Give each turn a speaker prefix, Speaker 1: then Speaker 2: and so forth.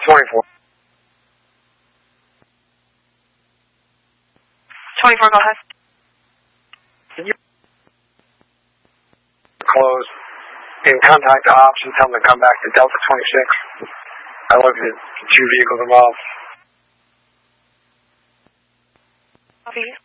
Speaker 1: 24.
Speaker 2: 24, go ahead.
Speaker 1: Can you close and contact the ops and tell them to come back to Delta 26? I looked at 2 vehicles involved.
Speaker 2: Copy.